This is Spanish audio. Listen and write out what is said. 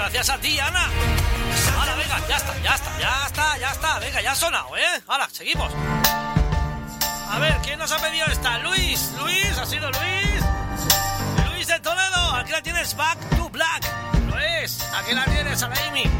gracias a ti, Ana. Ahora, venga, ya está. Venga, ya ha sonado, ¿eh? Ahora, seguimos. A ver, ¿quién nos ha pedido esta? Luis, ha sido Luis. Luis de Toledo, aquí la tienes, Back to Black. Lo es, aquí la tienes, a la Amy.